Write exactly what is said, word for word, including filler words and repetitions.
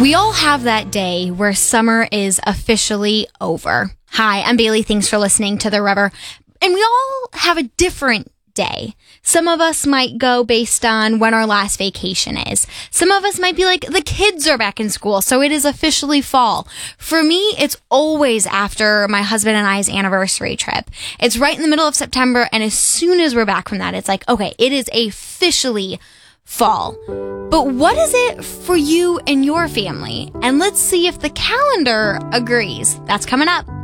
We all have that day where summer is officially over. Hi, I'm Bailey. Thanks for listening to The River. And we all have a different day. Some of us might go based on when our last vacation is. Some of us might be like, the kids are back in school, so it is officially fall. For me, it's always after my husband and I's anniversary trip. It's right in the middle of September, and as soon as we're back from that, it's like, okay, it is officially fall. But what is it for you and your family? And let's see if the calendar agrees. That's coming up.